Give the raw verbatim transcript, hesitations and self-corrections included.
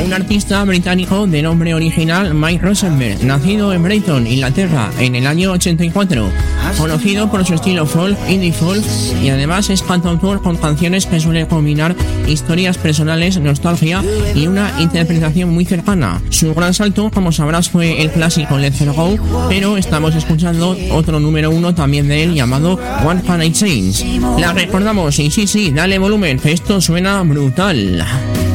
un artista británico de nombre original Mike Rosenberg, nacido en Brighton, Inglaterra, en el año ochenta y cuatro, conocido por su estilo folk, indie folk, y además es cantautor con canciones que suelen combinar historias personales, nostalgia y una interpretación muy cercana. Su gran salto, como sabrás, fue el clásico Let's Go, pero estamos escuchando otro número uno también de él llamado What Can I Change. La recordamos y sí, sí, dale volumen, que esto suena brutal.